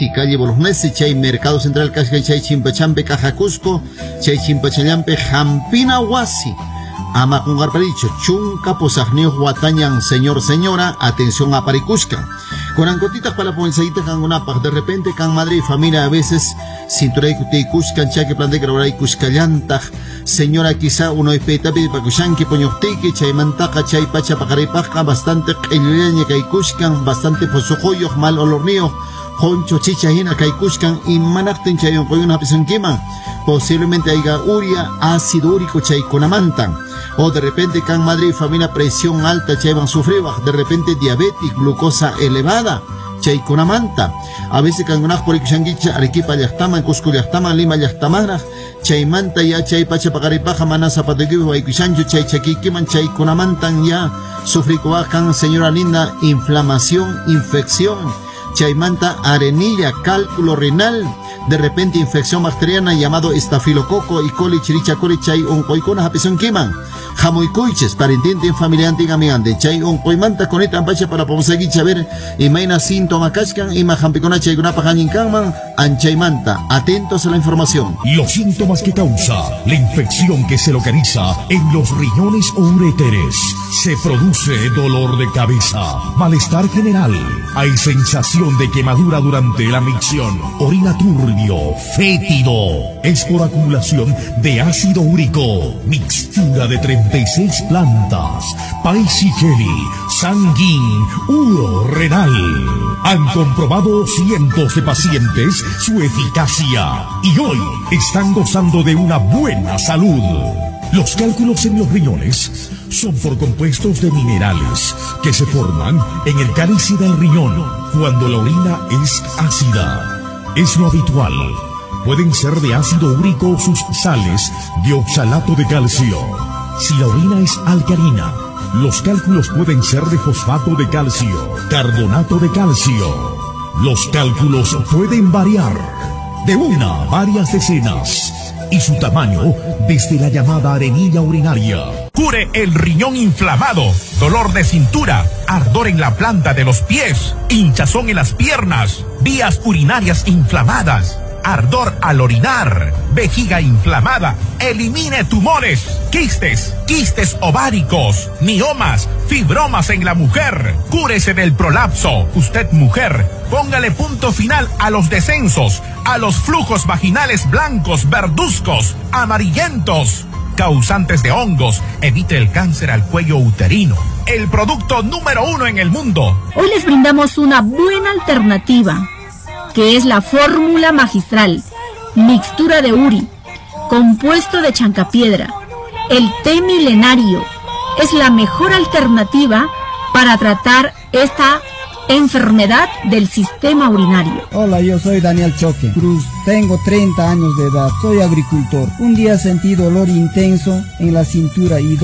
Chay calle Bolognesi, Chay Mercado Central Casca, Chay Chimpachampe Caja Cusco, Chay Chimpachallampe Jampina Huasi. Ama con garparicho, chunca posajneo guatañan, señor, señora, atención a paricusca. Con ancotitas para la ponceita can unapas, de repente can madre y familia a veces, cintura y cuticuscan, chaque plan de grabar y cuscallantaj, señora quizá uno espetapi para cushanque, poñocteque, chay mantaca, chay pacha pacaripasca, bastante elioyaña caicuscan, bastante posojoyos, mal olorneo, honcho chicha hina caicuscan y manacten chayon coyuna pisonquiman. Posiblemente haya uria, ácido úrico chay conamantan. O de repente can madre y familia presión alta chay van sufrir, de repente diabetes, glucosa elevada, chay conamanta. A veces can unas por ixanguicha, Arequipa llastama, Cusco llastama, Lima llastamara, chay manta ya chay pacha pacaripaja, manasa patequivo, aikishancho, chay chaquiquiman, chay conamantan ya, sufricoacan, señora linda, inflamación, infección, chay manta, arenilla, cálculo renal, de repente infección bacteriana llamado estafilococo y coli chiricha coli chay oncoicona japison kiman jamoicoiches parentiente en familia antigua amigante chay oncoimanta coneta ampacha para conseguir saber y maina síntoma cascan y majampicona chay gunapa janinkaman anchaimanta. Atentos a la información. Los síntomas que causa la infección que se localiza en los riñones o uréteres. Se produce dolor de cabeza, malestar general, hay sensación de quemadura durante la micción, orina turbio, fétido, es por acumulación de ácido úrico, mixtura de 36 plantas, paisijeli, sanguín, uro renal. Han comprobado cientos de pacientes su eficacia y hoy están gozando de una buena salud. Los cálculos en los riñones son por compuestos de minerales que se forman en el cálice del riñón cuando la orina es ácida. Es lo habitual. Pueden ser de ácido úrico sus sales de oxalato de calcio. Si la orina es alcalina, los cálculos pueden ser de fosfato de calcio, carbonato de calcio. Los cálculos pueden variar de una a varias decenas y su tamaño desde la llamada arenilla urinaria. Cure el riñón inflamado, dolor de cintura, ardor en la planta de los pies, hinchazón en las piernas, vías urinarias inflamadas, ardor al orinar, vejiga inflamada, elimine tumores, quistes ováricos, miomas, fibromas en la mujer, cúrese del prolapso. Usted mujer, póngale punto final a los descensos, a los flujos vaginales blancos, verduzcos, amarillentos, causantes de hongos, evite el cáncer al cuello uterino. El producto número 1 en el mundo. Hoy les brindamos una buena alternativa, que es la fórmula magistral, mixtura de uri, compuesto de chancapiedra. El té milenario es la mejor alternativa para tratar esta enfermedad del sistema urinario. Hola, yo soy Daniel Choque Cruz, tengo 30 años de edad, soy agricultor. Un día sentí dolor intenso en la cintura y